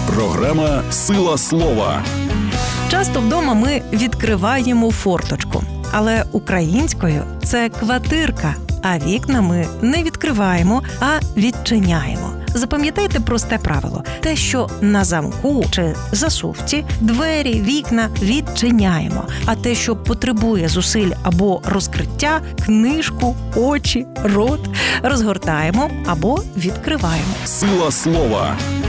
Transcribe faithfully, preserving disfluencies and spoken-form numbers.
Програма «Сила слова». Часто вдома ми відкриваємо форточку, але українською це квартирка, а вікна ми не відкриваємо, а відчиняємо. Запам'ятайте просте правило. Те, що на замку чи засувці, двері, вікна відчиняємо. А те, що потребує зусиль або розкриття, книжку, очі, рот, розгортаємо або відкриваємо. Сила слова.